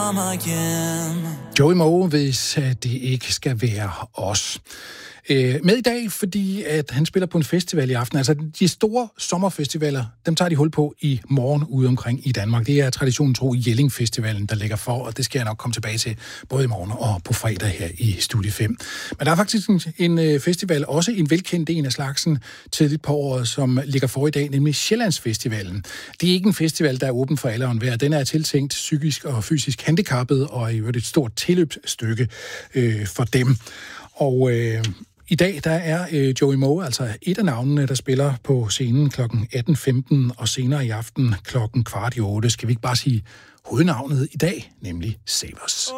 kommer hjem. Joey Moe, hvis det ikke skal være os. Med i dag, fordi at han spiller på en festival i aften. Altså de store sommerfestivaler, dem tager de hul på i morgen ude omkring i Danmark. Det er traditionen tro Jelling Festivalen, der ligger for, og det skal jeg nok komme tilbage til både i morgen og på fredag her i Studie 5. Men der er faktisk en festival, også en velkendt en af slagsen tidligt på året, som ligger for i dag, nemlig Sjællandsfestivalen. Det er ikke en festival, der er åben for alle og enhver. Den er tiltænkt psykisk og fysisk handicappet, og er i øvrigt et stort tilløbsstykke for dem. Og i dag, der er Joey Moe, altså et af navnene, der spiller på scenen kl. 18.15, og senere i aften kl. 7:15. Skal vi ikke bare sige hovednavnet i dag, nemlig Save Us.